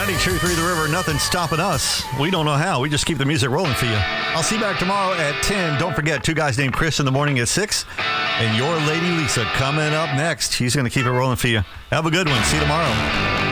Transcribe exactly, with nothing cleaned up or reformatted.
ninety-two point three The River, nothing stopping us. We don't know how. We just keep the music rolling for you. I'll see you back tomorrow at ten. Don't forget, two guys named Chris in the morning at six. And your lady Lisa coming up next. She's going to keep it rolling for you. Have a good one. See you tomorrow.